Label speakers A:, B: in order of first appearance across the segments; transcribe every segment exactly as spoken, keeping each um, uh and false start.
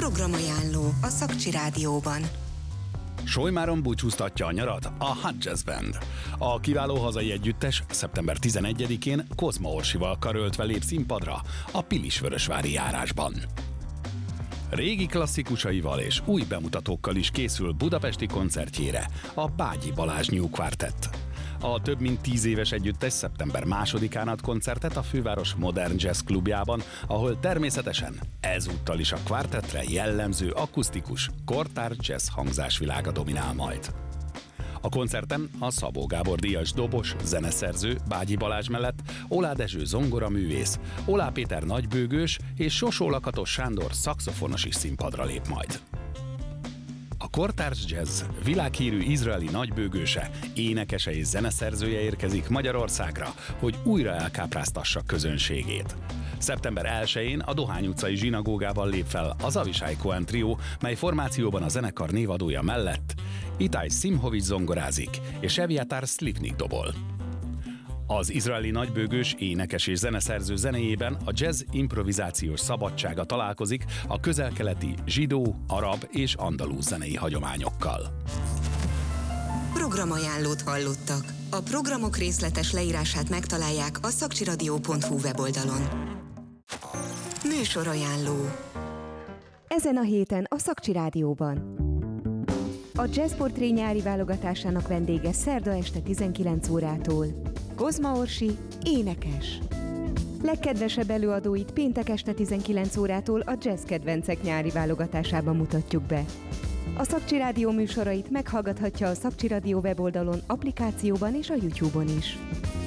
A: Programajánló a Szakcsi Rádióban.
B: Solymáron búcsúztatja a nyarat a Hot Jazz Band. A kiváló hazai együttes szeptember tizenegyedikén Kozma Orsival karöltve lép színpadra a Pilisvörösvári járásban. Régi klasszikusaival és új bemutatókkal is készül budapesti koncertjére a Bágyi Balázs New Quartet. A több mint tíz éves együttes szeptember másodikán ad koncertet a főváros Modern Jazz klubjában, ahol természetesen ezúttal is a kvartettre jellemző akusztikus, kortár jazz hangzásvilága dominál majd. A koncerten a Szabó Gábor díjas dobos, zeneszerző Bágyi Balázs mellett Olá Dezső zongoraművész, Olá Péter nagybőgős és Sosó Lakatos Sándor szaxofonos is színpadra lép majd. A kortárs jazz világhírű izraeli nagybőgőse, énekese és zeneszerzője érkezik Magyarországra, hogy újra elkápráztassa közönségét. szeptember elsején a Dohány utcai zsinagógában lép fel az Avishai Cohen Trio, mely formációban a zenekar névadója mellett Itai Simhovics zongorázik és Eviatar Slivnik dobol. Az izraeli nagybőgős énekes és zeneszerző zenéjében a jazz improvizációs szabadsága találkozik a közel-keleti zsidó, arab és andalúz zenei hagyományokkal.
A: Programajánlót hallottak. A programok részletes leírását megtalálják a szakcsiradio pont hu weboldalon. Műsorajánló.
C: Ezen a héten a Szakcsi Rádióban. A Jazzportré nyári válogatásának vendége szerda este tizenkilenc órától Kozma Orsi, énekes. Legkedvesebb előadóit péntek este tizenkilenc órától a Jazz Kedvencek nyári válogatásában mutatjuk be. A Szakcsi Rádió műsorait meghallgathatja a Szakcsi Rádió weboldalon, applikációban és a YouTube-on is.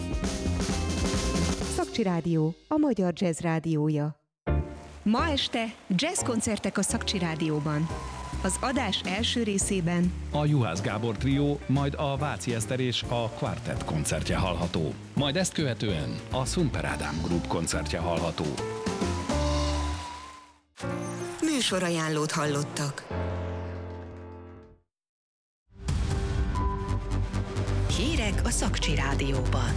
C: Szakcsi Rádió, a magyar jazz rádiója. Ma este jazzkoncertek a Szakcsi Rádióban. Az adás első részében
B: a Juhász Gábor Trio, majd a Váci Eszter és a Quartet koncertje hallható. Majd ezt követően a Szumper Ádám Group koncertje hallható.
A: Műsorajánlót hallottak. Hírek a Szakcsi Rádióban.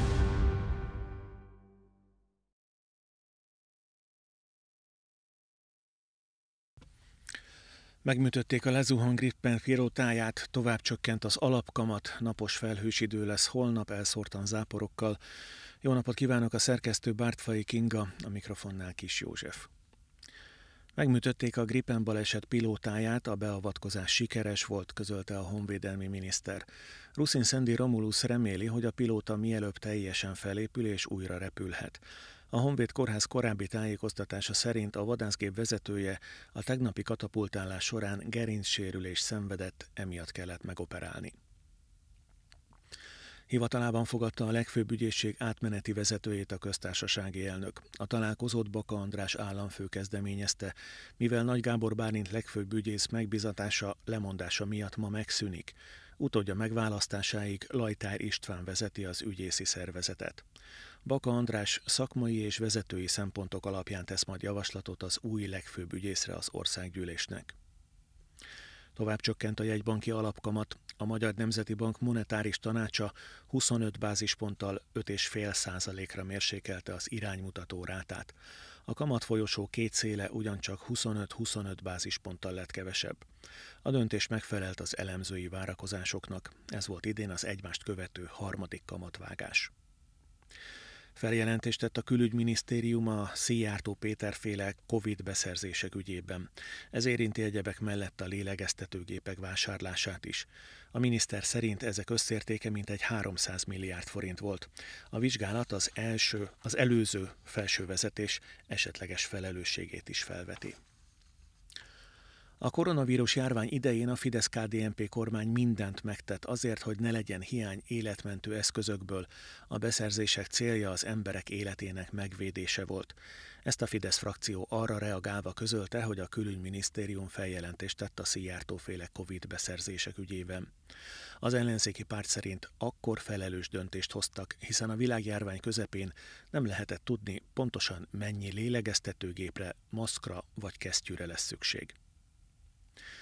D: Megműtötték a lezuhan Gripen pilótáját, tovább csökkent az alapkamat, napos felhős idő lesz holnap, elszórtan záporokkal. Jó napot kívánok, a szerkesztő Bártfai Kinga, a mikrofonnál Kis József. Megműtötték a Gripen baleset pilótáját, a beavatkozás sikeres volt, közölte a honvédelmi miniszter. Ruszin Szendi Romulus reméli, hogy a pilóta mielőbb teljesen felépül és újra repülhet. A Honvéd Kórház korábbi tájékoztatása szerint a vadászgép vezetője a tegnapi katapultálás során gerincsérülést szenvedett, emiatt kellett megoperálni. Hivatalában fogadta a legfőbb ügyészség átmeneti vezetőjét a köztársasági elnök. A találkozót Baka András államfő kezdeményezte, mivel Nagy Gábor Bálint legfőbb ügyész megbizatása lemondása miatt ma megszűnik. Utódja megválasztásáig Lajtár István vezeti az ügyészi szervezetet. Baka András szakmai és vezetői szempontok alapján tesz majd javaslatot az új legfőbb ügyészre az országgyűlésnek. Tovább csökkent a jegybanki alapkamat, a Magyar Nemzeti Bank monetáris tanácsa huszonöt bázisponttal öt egész öt százalékra mérsékelte az iránymutató rátát. A kamatfolyosó két széle ugyancsak huszonöt-huszonöt bázisponttal lett kevesebb. A döntés megfelelt az elemzői várakozásoknak, ez volt idén az egymást követő harmadik kamatvágás. Feljelentést tett a külügyminisztérium a Szijjártó Péter-féle Covid beszerzések ügyében. Ez érinti egyebek mellett a lélegeztetőgépek vásárlását is. A miniszter szerint ezek összértéke mintegy háromszáz milliárd forint volt. A vizsgálat az első, az előző felsővezetés esetleges felelősségét is felveti. A koronavírus járvány idején a Fidesz-ká dé en pé kormány mindent megtett azért, hogy ne legyen hiány életmentő eszközökből. A beszerzések célja az emberek életének megvédése volt. Ezt a Fidesz frakció arra reagálva közölte, hogy a külügyminisztérium feljelentést tett a Szijjártó-féle Covid beszerzések ügyében. Az ellenzéki párt szerint akkor felelős döntést hoztak, hiszen a világjárvány közepén nem lehetett tudni pontosan mennyi lélegeztetőgépre, maszkra vagy kesztyűre lesz szükség.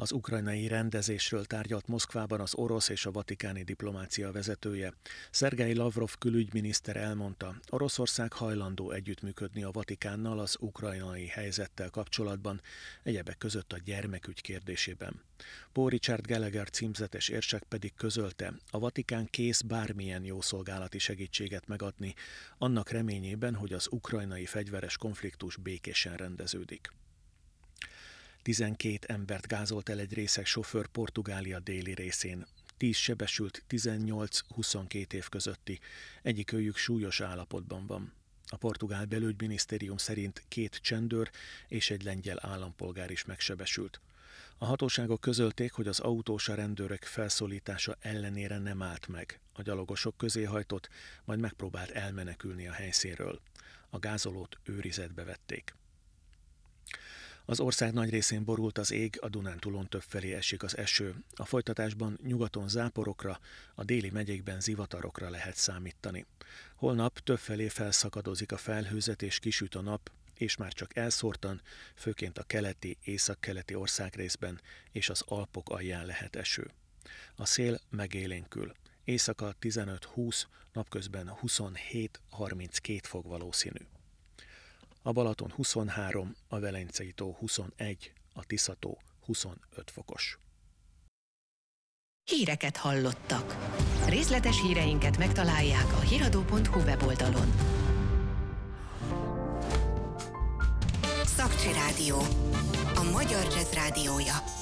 D: Az ukrajnai rendezésről tárgyalt Moszkvában az orosz és a vatikáni diplomácia vezetője. Szergej Lavrov külügyminiszter elmondta, Oroszország hajlandó együttműködni a Vatikánnal az ukrajnai helyzettel kapcsolatban, egyebek között a gyermekügy kérdésében. Paul Richard Gallagher címzetes érsek pedig közölte, a Vatikán kész bármilyen jószolgálati segítséget megadni, annak reményében, hogy az ukrajnai fegyveres konfliktus békésen rendeződik. tizenkét embert gázolt el egy részeg sofőr Portugália déli részén. tíz sebesült, tizennyolc-huszonkét év közötti, egyikőjük súlyos állapotban van. A portugál belügyminisztérium szerint két csendőr és egy lengyel állampolgár is megsebesült. A hatóságok közölték, hogy az autós a rendőrök felszólítása ellenére nem állt meg. A gyalogosok közé hajtott, majd megpróbált elmenekülni a helyszínről. A gázolót őrizetbe vették. Az ország nagy részén borult az ég, a Dunántúlon többfelé esik az eső. A folytatásban nyugaton záporokra, a déli megyékben zivatarokra lehet számítani. Holnap többfelé felszakadozik a felhőzet és kisüt a nap, és már csak elszórtan, főként a keleti, északkeleti országrészben és az Alpok alján lehet eső. A szél megélénkül. Éjszaka tizenöt-húsz, napközben huszonhét-harminckét fok valószínű. A Balaton huszonhárom, a Velencei tó huszonegy, a Tisza-tó huszonöt fokos.
A: Híreket hallottak. Részletes híreinket megtalálják a híradó pont hu weboldalon. Szakcsi Rádió. A magyar jazz rádiója.